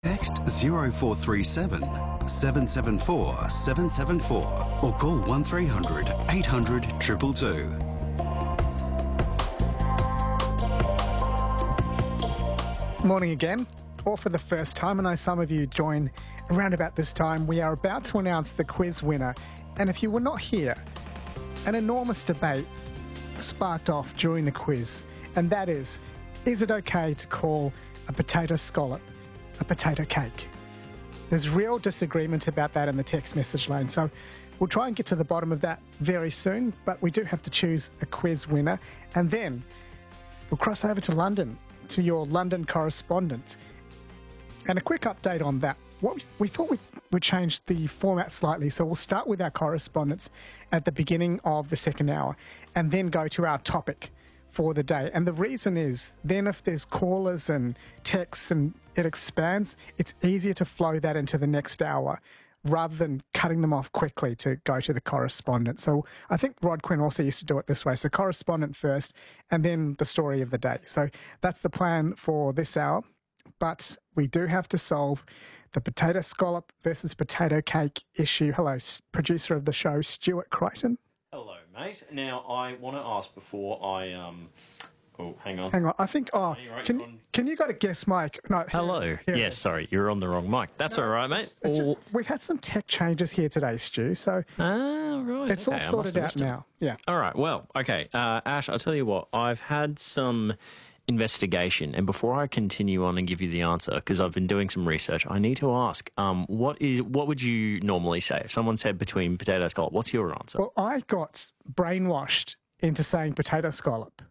Text 0437 774 774 or call 1300 800 222. Morning again, or for the first time. I know some of you join around about this time. We are about to announce the quiz winner, and if you were not here, an enormous debate sparked off during the quiz, and that is it okay to call a potato scallop a potato cake? There's real disagreement about that in the text message lane, so we'll try and get to the bottom of that very soon, but we do have to choose a quiz winner, and then we'll cross over to London, to your London correspondent. And a quick update on that. What we thought we'd change the format slightly, so we'll start with our correspondence at the beginning of the second hour and then go to our topic for the day. And the reason is, then if there's callers and texts and it expands, it's easier to flow that into the next hour rather than cutting them off quickly to go to the correspondent. So I think Rod Quinn also used to do it this way. So correspondent first and then the story of the day. So that's the plan for this hour. But we do have to solve the potato scallop versus potato cake issue. Hello, producer of the show, Stuart Crichton. Hello, mate. Now, I want to ask before I... Oh, hang on. Hang on. I think... Oh, can you got a guest mic? No. Hello. Yes, sorry. You're on the wrong mic. That's all right, mate. We've had some tech changes here today, Stu, so... right. It's all sorted out now. Yeah. All right. Well, okay. Ash, I'll tell you what. I've had some investigation, and before I continue on and give you the answer, because I've been doing some research, I need to ask, what would you normally say? If someone said between potato scallop, what's your answer? Well, I got brainwashed into saying potato scallop.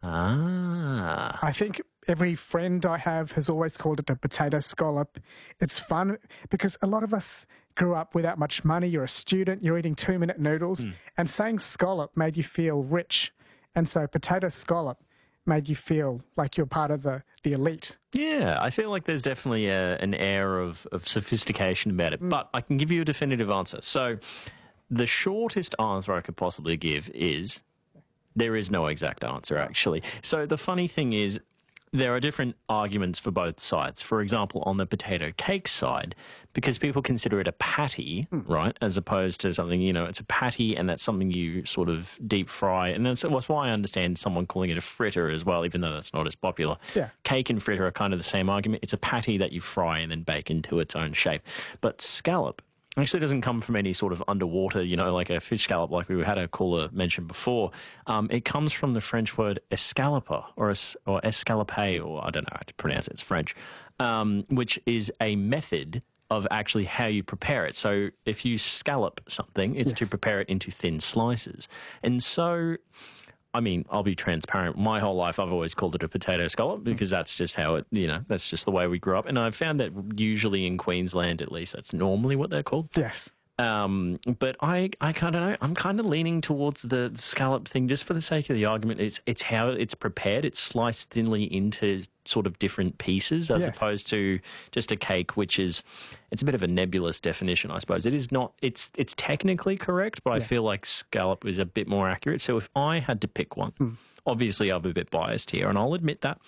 I think every friend I have has always called it a potato scallop. It's fun because a lot of us grew up without much money. You're a student, you're eating 2-minute noodles, and saying scallop made you feel rich. And so potato scallop made you feel like you're part of the elite. Yeah, I feel like there's definitely an air of sophistication about it, but I can give you a definitive answer. So the shortest answer I could possibly give is... there is no exact answer, actually. So the funny thing is, there are different arguments for both sides. For example, on the potato cake side, because people consider it a patty, right, as opposed to something, it's a patty and that's something you sort of deep fry. And that's why I understand someone calling it a fritter as well, even though that's not as popular. Yeah. Cake and fritter are kind of the same argument. It's a patty that you fry and then bake into its own shape. But scallop actually doesn't come from any sort of underwater, like a fish scallop, like we had a caller mention before. It comes from the French word escaloper or escalope, or I don't know how to pronounce it. It's French, which is a method of actually how you prepare it. So if you scallop something, it's to prepare it into thin slices. And so... I mean, I'll be transparent. My whole life, I've always called it a potato scallop because that's just how it, that's just the way we grew up. And I've found that usually in Queensland, at least, that's normally what they're called. Yes. But I kind of know. I'm kind of leaning towards the scallop thing just for the sake of the argument. It's how it's prepared. It's sliced thinly into sort of different pieces as opposed to just a cake, which is, it's a bit of a nebulous definition, I suppose. It is not, it's technically correct, but I feel like scallop is a bit more accurate. So if I had to pick one, obviously I'm a bit biased here and I'll admit that,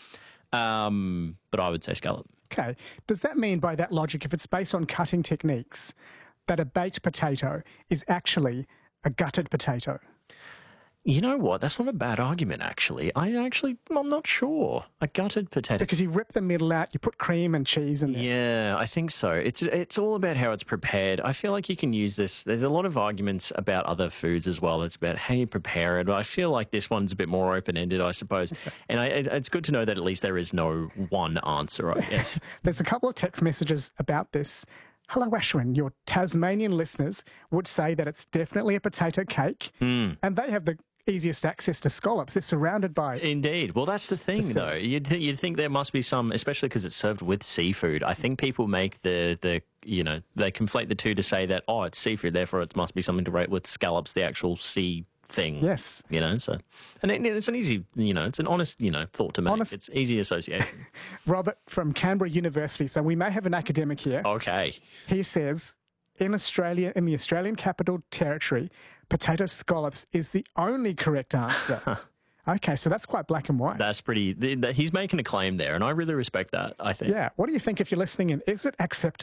but I would say scallop. Okay. Does that mean by that logic, if it's based on cutting techniques, that a baked potato is actually a gutted potato? You know what? That's not a bad argument, actually. I'm not sure. A gutted potato. Because you rip the middle out, you put cream and cheese in there. Yeah, I think so. It's all about how it's prepared. I feel like you can use this. There's a lot of arguments about other foods as well. It's about how you prepare it. But I feel like this one's a bit more open-ended, I suppose. Okay. And it's good to know that at least there is no one answer, I guess. There's a couple of text messages about this. Hello, Ashwin. Your Tasmanian listeners would say that it's definitely a potato cake, and they have the easiest access to scallops. They're surrounded by... Indeed. Well, that's the thing, though. You'd think there must be some, especially because it's served with seafood. I think people make they conflate the two to say that, oh, it's seafood, therefore it must be something to rate with scallops, the actual sea thing. Yes. So... And it's an easy, it's an honest, thought to make. It's easy association. Robert from Canberra University. So we may have an academic here. Okay. He says... In Australia, in the Australian Capital Territory, potato scallops is the only correct answer. Okay, so that's quite black and white. That's pretty. He's making a claim there, and I really respect that, I think. Yeah. What do you think if you're listening in? Is it acceptable?